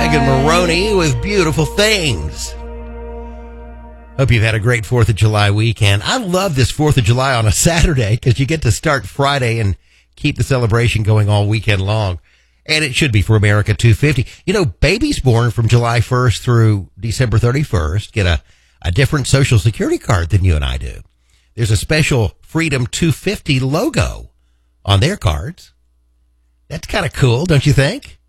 Megan Maroney with Beautiful Things. Hope you've had a great 4th of July weekend. I love this 4th of July on a Saturday because you get to start Friday and keep the celebration going all weekend long. And it should be for America 250. You know, babies born from July 1st through December 31st get a different Social Security card than you and I do. There's a special Freedom 250 logo on their cards. That's kind of cool, don't you think?